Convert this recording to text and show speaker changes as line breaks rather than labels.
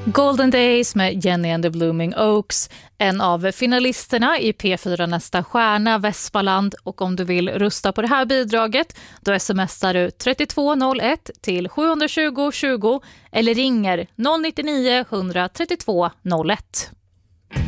Golden Days med Jenny and the Blooming Oaks, en av finalisterna i P4 Nästa stjärna Vespaland. Och om du vill rösta på det här bidraget, då smsar du 3201 till 720 20 eller ringer 099 132 01.